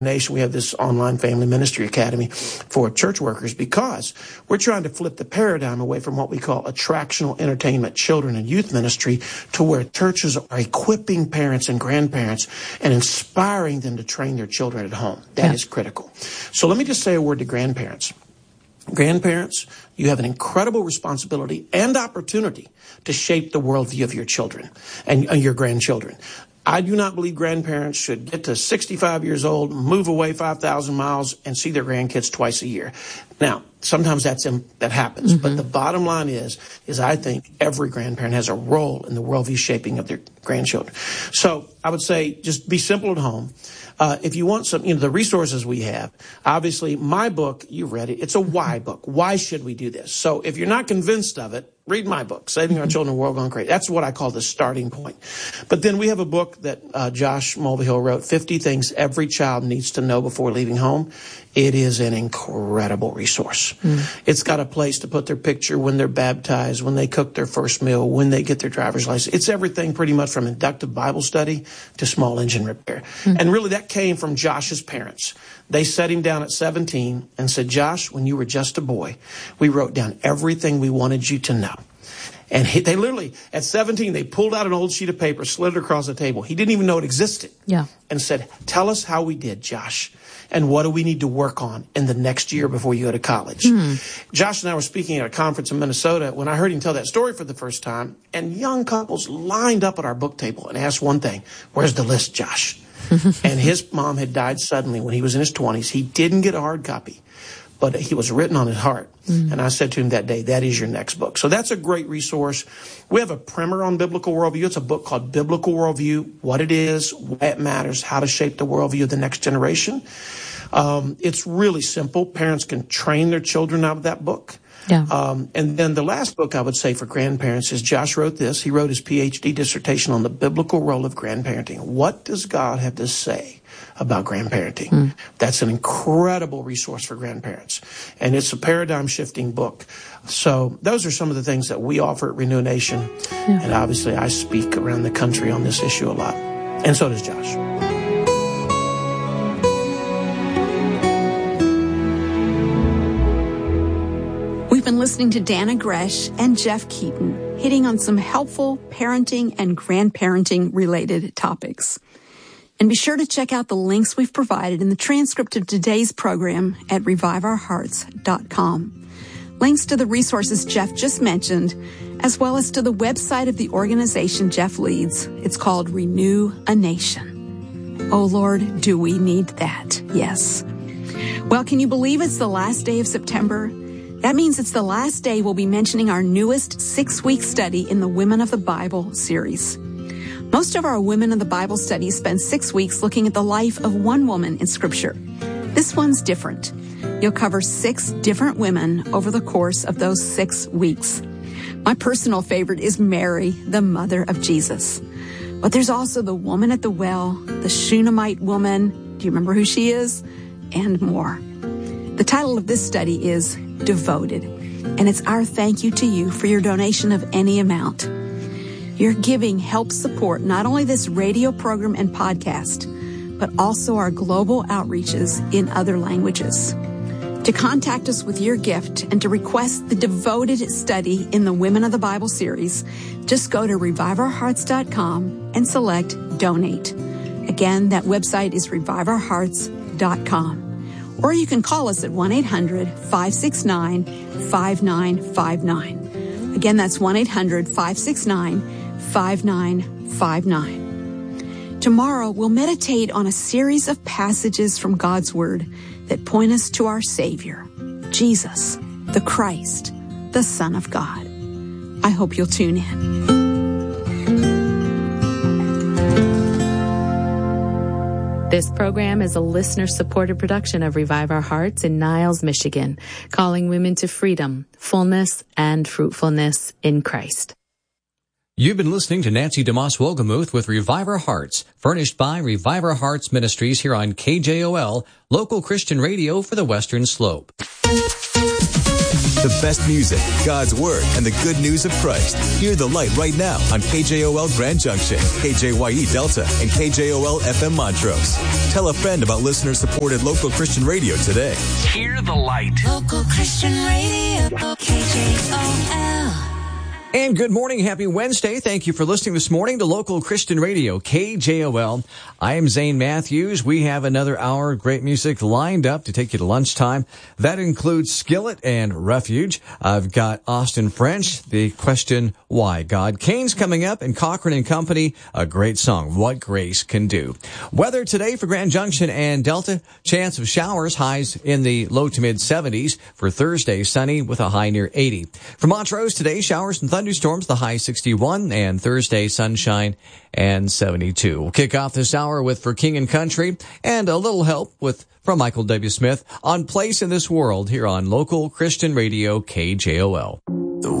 Nation, we have this online family ministry academy for church workers because we're trying to flip the paradigm away from what we call attractional entertainment, children and youth ministry, to where churches are equipping parents and grandparents and inspiring them to train their children at home. That is critical. So let me just say a word to grandparents. Grandparents, you have an incredible responsibility and opportunity to shape the worldview of your children and your grandchildren. I do not believe grandparents should get to 65 years old, move away 5,000 miles, and see their grandkids twice a year. Now, sometimes that happens, but the bottom line is I think every grandparent has a role in the worldview shaping of their grandchildren. So I would say just be simple at home. If you want some, the resources we have, obviously my book, you've read it, it's a why book. Why should we do this? So if you're not convinced of it, read my book, Saving Our Children in a World Gone Crazy. That's what I call the starting point. But then we have a book that Josh Mulvihill wrote, 50 Things Every Child Needs to Know Before Leaving Home. It is an incredible resource. It's got a place to put their picture when they're baptized, when they cook their first meal, when they get their driver's license. It's everything pretty much from inductive Bible study to small engine repair. And really that came from Josh's parents. They set him down at 17 and said, Josh, when you were just a boy, we wrote down everything we wanted you to know. And they literally, at 17, they pulled out an old sheet of paper, slid it across the table. He didn't even know it existed. And said, tell us how we did, Josh. And what do we need to work on in the next year before you go to college? Josh and I were speaking at a conference in Minnesota when I heard him tell that story for the first time. And young couples lined up at our book table and asked one thing, where's the list, Josh? And his mom had died suddenly when he was in his 20s. He didn't get a hard copy, but he was written on his heart. And I said to him that day, that is your next book. So that's a great resource. We have a primer on biblical worldview. It's a book called Biblical Worldview, what it is, why it matters, how to shape the worldview of the next generation. It's really simple. Parents can train their children out of that book. And then the last book I would say for grandparents is Josh wrote this. He wrote his PhD dissertation on the biblical role of grandparenting. What does God have to say about grandparenting? That's an incredible resource for grandparents. And it's a paradigm-shifting book. So those are some of the things that we offer at Renew Nation. And obviously I speak around the country on this issue a lot. And so does Josh. We've been listening to Dana Gresh and Jeff Keaton hitting on some helpful parenting and grandparenting related topics. And be sure to check out the links we've provided in the transcript of today's program at reviveourhearts.com. Links to the resources Jeff just mentioned, as well as to the website of the organization Jeff leads. It's called Renew a Nation. Oh Lord, do we need that? Yes. Well, can you believe it's the last day of September? That means it's the last day we'll be mentioning our newest 6-week study in the Women of the Bible series. Most of our Women of the Bible studies spend 6 weeks looking at the life of one woman in Scripture. This one's different. You'll cover 6 different women over the course of those 6 weeks. My personal favorite is Mary, the mother of Jesus. But there's also the woman at the well, the Shunammite woman. Do you remember who she is? And more. The title of this study is Devoted, and it's our thank you to you for your donation of any amount. Your giving helps support not only this radio program and podcast, but also our global outreaches in other languages. To contact us with your gift and to request the Devoted study in the Women of the Bible series, just go to reviveourhearts.com and select Donate. Again, that website is reviveourhearts.com. Or you can call us at 1-800-569-5959. Again, that's 1-800-569-5959. Tomorrow, we'll meditate on a series of passages from God's Word that point us to our Savior, Jesus, the Christ, the Son of God. I hope you'll tune in. This program is a listener-supported production of Revive Our Hearts in Niles, Michigan, calling women to freedom, fullness, and fruitfulness in Christ. You've been listening to Nancy DeMoss Wolgemuth with Revive Our Hearts, furnished by Revive Our Hearts Ministries here on KJOL, local Christian radio for the Western Slope. The best music, God's Word, and the good news of Christ. Hear the light right now on KJOL Grand Junction, KJYE Delta, and KJOL FM Montrose. Tell a friend about listener-supported local Christian radio today. Hear the light. Local Christian radio, KJOL. And good morning. Happy Wednesday. Thank you for listening this morning to Local Christian Radio, KJOL. I am Zane Matthews. We have another hour of great music lined up to take you to lunchtime. That includes Skillet and Refuge. I've got Austin French, the question, Why God? Kane's coming up, and Cochran and Company, a great song, What Grace Can Do. Weather today for Grand Junction and Delta, chance of showers, highs in the low to mid 70s. For Thursday, sunny with a high near 80. For Montrose today, showers and thunderstorms, the high 61, and Thursday, sunshine and 72. We'll kick off this hour with For King and Country and a little help from Michael W. Smith on Place in This World here on Local Christian Radio, KJOL.